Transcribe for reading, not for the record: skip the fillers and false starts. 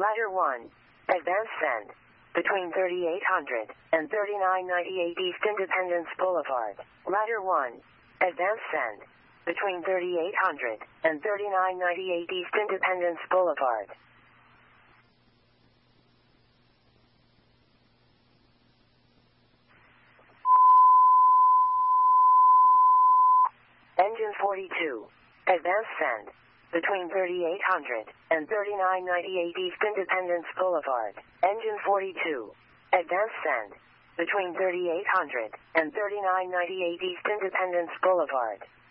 Ladder 1. Advance send. Between 3800 and 3998 East Independence Boulevard. Ladder 1. Advance send. Between 3800 and 3998 East Independence Boulevard. Engine 42. Advance send. Between 3800 and 3998 East Independence Boulevard. Engine 42. Advance send. Between 3800 and 3998 East Independence Boulevard.